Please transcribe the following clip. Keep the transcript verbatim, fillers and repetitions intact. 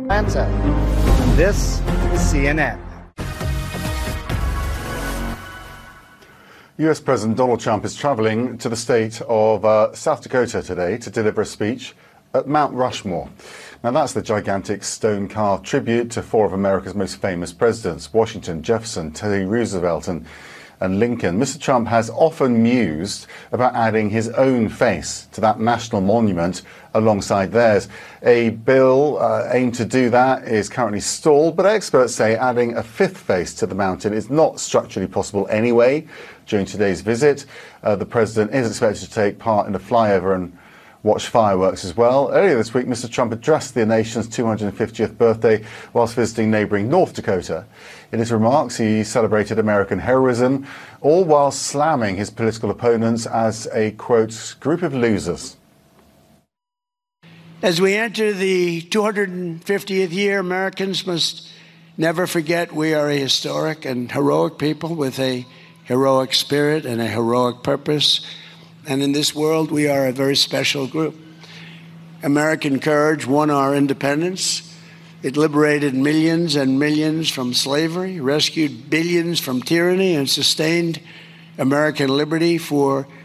Atlanta. And this is C N N. U S President Donald Trump is traveling to the state of uh, South Dakota today to deliver a speech at Mount Rushmore. Now, that's the gigantic stone-carved tribute to four of America's most famous presidents, Washington, Jefferson, Teddy Roosevelt, and and Lincoln. Mister Trump has often mused about adding his own face to that national monument alongside theirs. A bill uh, aimed to do that is currently stalled, but experts say adding a fifth face to the mountain is not structurally possible anyway. During today's visit, uh, the president is expected to take part in a flyover and watch fireworks as well. Earlier this week, Mister Trump addressed the nation's two hundred fiftieth birthday whilst visiting neighbouring North Dakota. In his remarks, he celebrated American heroism, all while slamming his political opponents as a, quote, group of losers. As we enter the two hundred fiftieth year, Americans must never forget we are a historic and heroic people with a heroic spirit and a heroic purpose. And in this world, we are a very special group. American courage won our independence. It liberated millions and millions from slavery, rescued billions from tyranny, and sustained American liberty for